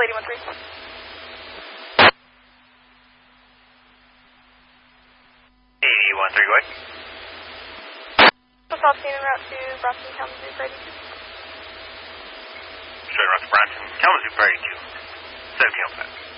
8013. 8013, go ahead. Assault team en route to Bronson, Kalamazoo for 82. Straight route to Bronson, Kalamazoo for 82. 1705.